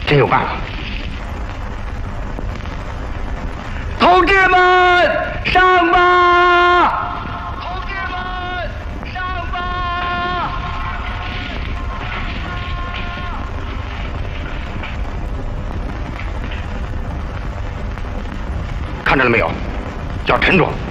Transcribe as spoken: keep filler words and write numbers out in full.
真有办法。同志们，上吧！同志们，上吧！看着了没有？要沉着。